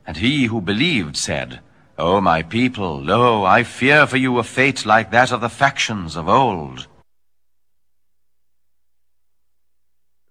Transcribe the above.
And he who believed said, O my people, lo, I fear for you a fate like that of the factions of old.